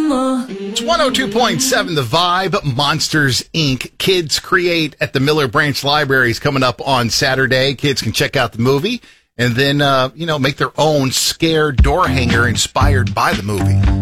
It's 102.7 The Vibe. Monsters, Inc. Kids Create at the Miller Branch Library is coming up on Saturday. Kids can check out the movie and then, make their own scare door hanger inspired by the movie.